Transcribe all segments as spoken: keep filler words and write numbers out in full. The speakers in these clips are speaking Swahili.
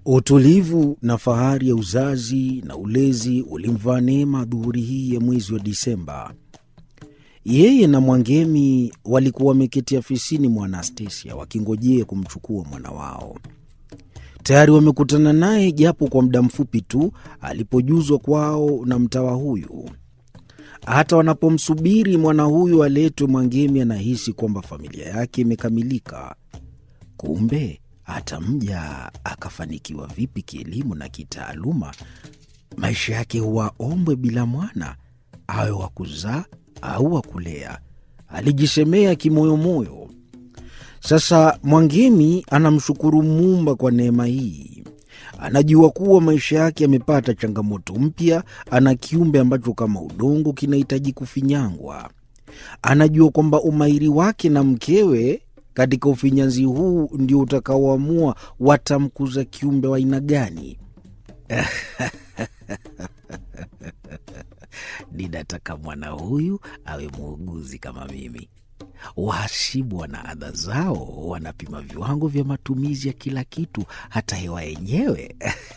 Utulivu na fahari ya uzazi na ulezi ulimvaa Neema dhuhuri hii ya mwezi wa Disemba. Yeye na Mwangemi walikuwa wameketi afisini mwa Anastasia wakingojea kumchukua mwana wao. Tayari wamekutana naye japo kwa muda mfupi tu alipojuzwa kwao na mtawa huyu. Hata wanapomsubiri mwana huyu aletwe, Mwangemi anahisi kwamba familia yake imekamilika. Kumbe hata mja akafanikiwa vipi kielimu na kitaaluma, maisha yake huwa ombwe bila mwana, awe wa kuzaa au wa kulea, alijisemea kimoyomoyo. Sasa Mwangemi anamshukuru Muumba kwa neema hii. Anajua kuwa maisha yake yamepata changamoto mpya, ana kiumbe ambacho kama udongo kinahitaji kufinyangwa. Anajua kwamba umahiri wake na mkewe katika ufinyanzi huu ndio utakaoamua watamkuza kiumbe wa aina gani. Ninataka mwana huyu awe muuguzi kama mimi. Wahasibu wana adha zao, wanapima viwango vya matumizi ya kila kitu, hata hewa yenyewe.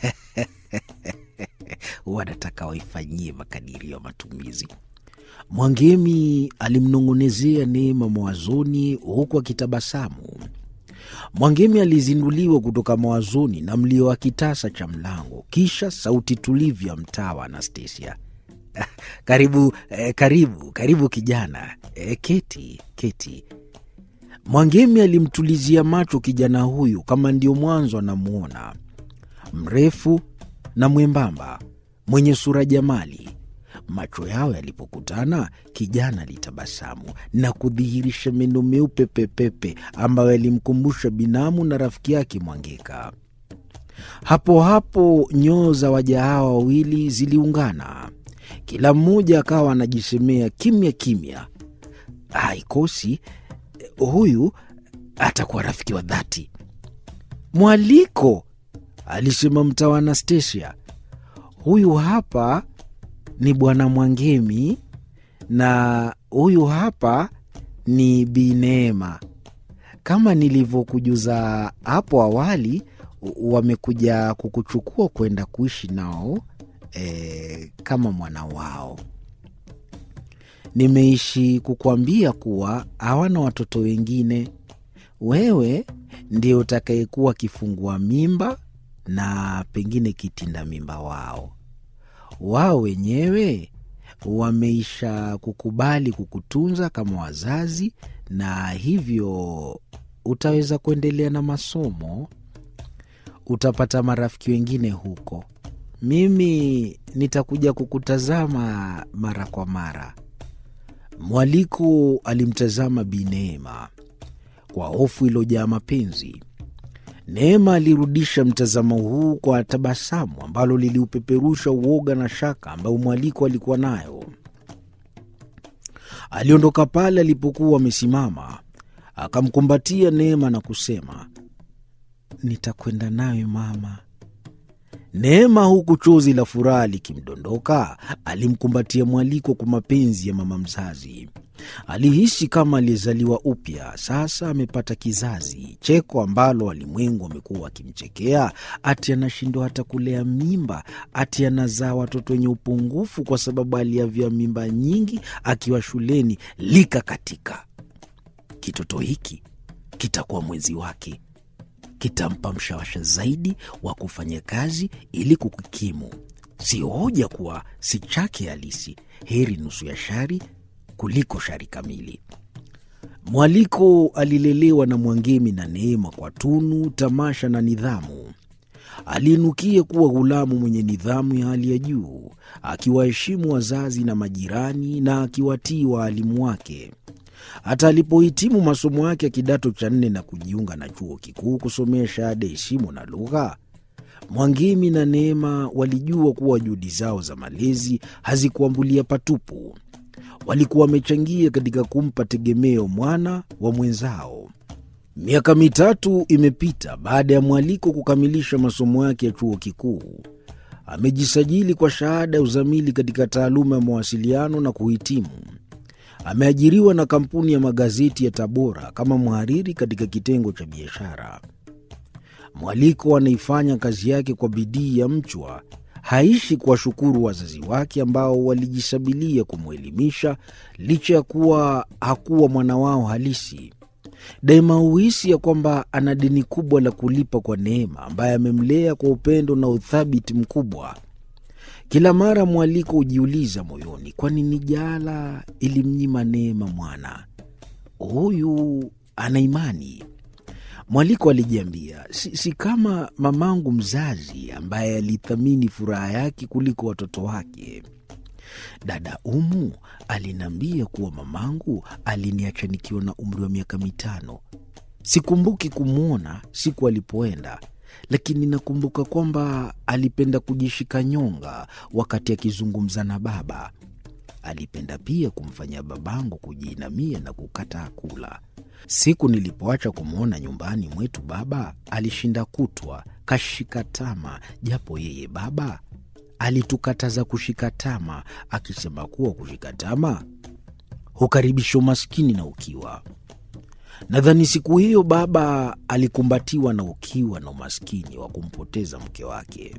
Wanataka waifanyie makadirio ya matumizi. Mwangemi alimnong'onezea Neema mawazoni huku akitabasamu. Mwangemi alizinduliwa kutoka mawazoni na mlio wa kitasa cha mlango, kisha sauti tulivu ya mtawa Anastasia. Karibu, eh, karibu, karibu kijana. Eh, keti, keti. Mwangemi alimtulizia macho kijana huyu kama ndio mwanzo anamuona. Mrefu na mwembamba, mwenye sura jamali. Macho yao yalipokutana, kijana alitabasamu na kudhihirisha meno meupe pepepe ambayo yalimkumbusha binamu na rafiki yake Mwangeka. Hapo hapo nyoyo za waja hawa wawili ziliungana. Kila mmoja akawa anajisemea kimya kimya, haikosi huyu atakuwa rafiki wa dhati. Mwaliko, alisema mtawa Anastasia, huyu hapa ni bwana Mwangemi na huyu hapa ni Bi Neema. Kama nilivyokujuza hapo awali, wamekuja kukuchukua kwenda kuishi nao e, kama mwana wao. Nimeishi kukuambia kuwa hawana watoto wengine. Wewe ndio utakayekuwa kifungua mimba na pengine kitinda mimba wao. Wao wenyewe wameisha kukubali kukutunza kama wazazi, na hivyo utaweza kuendelea na masomo. Utapata marafiki wengine huko. Mimi nitakuja kukutazama mara kwa mara. Mwaliko alimtazama Bi Neema kwa hofu iliyojaa mapenzi. Neema alirudisha mtazamo huu kwa tabasamu ambalo liliupeperusha uoga na shaka ambayo Mwaliko alikuwa nayo. Aliondoka pale alipokuwa amesimama, akamkumbatia Neema na kusema, nitakwenda nawe mama. Neema, huku chozi la furaha likimdondoka, alimkumbatia Mwaliko kwa mapenzi ya mama mzazi. Alihisi kama aliyezaliwa upya, sasa amepata kizazi. Cheko ambalo walimwengu wamekuwa wakimchekea, ati anashindwa hata kulea mimba, ati anazaa watoto wenye upungufu kwa sababu aliavya mimba nyingi akiwa shuleni, lika katika. Kitoto hiki kitakuwa mwenzi wake, kitampa mshawasha zaidi wa kufanya kazi ili kukikimu. Si hoja kuwa si chake halisi, heri nusu ya shari kuliko shari kamili. Mwaliko alilelewa na Mwangemi na Neema kwa tunu, tamasha na nidhamu. Aliinukia kuwa ghulamu mwenye nidhamu ya hali ya juu, akiwaheshimu wazazi na majirani na akiwatii waalimu wake. Hata alipohitimu masomo yake ya kidato cha nne na kujiunga na chuo kikuu kusomea shahada heshima na lugha, Mwangemi na Neema walijua kuwa juhudi zao za malezi hazikuambulia patupu. Walikuwa wamechangia katika kumpa tegemeo mwana wa mwenzao. Miaka mitatu imepita baada ya Mwaliko kukamilisha masomo yake ya chuo kikuu. Amejisajili kwa shahada ya uzamili katika taaluma ya mawasiliano na kuhitimu. Ameajiriwa na kampuni ya magazeti ya Tabora kama mhariri katika kitengo cha biashara. Mwaliko anaifanya kazi yake kwa bidii ya mchwa. Haishi kuwashukuru wazazi wake ambao walijisabilia kumwelimisha licha ya kuwa hakuwa mwana wao halisi. Daima huhisi ya kwamba ana deni kubwa la kulipa kwa Neema ambaye amemlea kwa upendo na uthabiti mkubwa. Kila mara Mwaliko hujiuliza moyoni, kwa nini jala ilimnyima Neema mwana? Huyu ana imani. Mwaliko alijiambia, si, si kama mamangu mzazi ambaye alithamini furaha yake kuliko watoto wake. Dada Umu aliniambia kuwa mamangu aliniacha nikiwa na umri wa miaka mitano. Sikumbuki kumwona siku alipoenda, lakini nakumbuka kwamba alipenda kujishika nyonga wakati akizungumza na baba. Alipenda pia kumfanya babangu kujiinamia na kukataa kula. Siku nilipoacha kumwona nyumbani mwetu, baba alishinda kutwa kashika tama, japo yeye baba alitukataza kushika tama, akisema kuwa kushika tama hukaribisha umaskini na ukiwa. Nadhani siku hiyo baba alikumbatiwa na ukiwa na umaskini wa kumpoteza mke wake.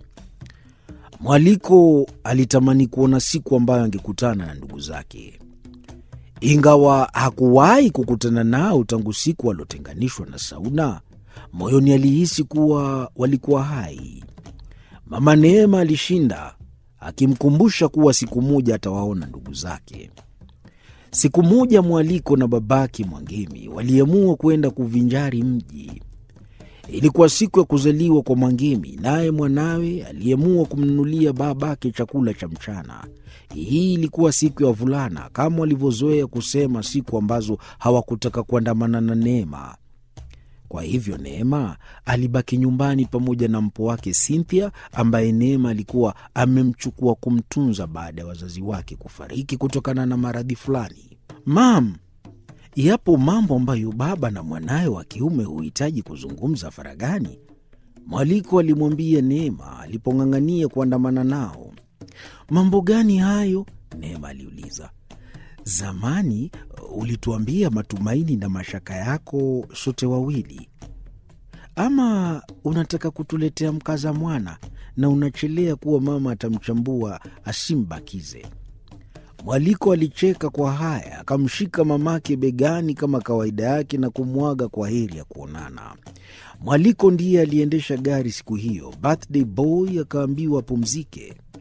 Mwaliko alitamani kuona siku ambayo angekutana na ndugu zake. Ingawa hakuwahi kukutana nao tangu siku waliotenganishwa na Sauna, moyoni alihisi kuwa walikuwa hai. Mama Neema alishinda akimkumbusha kuwa siku moja atawaona ndugu zake. Siku moja Mwaliko na babake Mwangemi waliamua kwenda kuvinjari mji. Ilikuwa siku ya kuzaliwa kwa Mwangemi, naye mwanawe aliamua kumnunulia babake chakula cha mchana. Hii ilikuwa siku ya wavulana, kama walivyozoea kusema siku ambazo hawakutaka kuandamana na Neema. Kwa hivyo Neema alibaki nyumbani pamoja na mpo wake Cynthia, ambaye Neema alikuwa amemchukua kumtunza baada ya wazazi wake kufariki kutokana na maradhi fulani. Mam, yapo mambo ambayo baba na mwanawe wa kiume huhitaji kuzungumza faragani, Mwaliko alimwambia Neema alipong'ang'ania kuandamana nao. Mambo gani hayo? Neema aliuliza. Zamani ulituambia matumaini na mashaka yako sote wawili. Ama unataka kutuletea mkaza mwana na unachelea kuwa mama atamchambua asimbakize? Mwaliko alicheka kwa haya, akamshika mamake begani kama kawaida yake na kumwaga kwa heri ya kuonana. Mwaliko ndiye aliendesha gari siku hiyo. Birthday boy akaambiwa apumzike.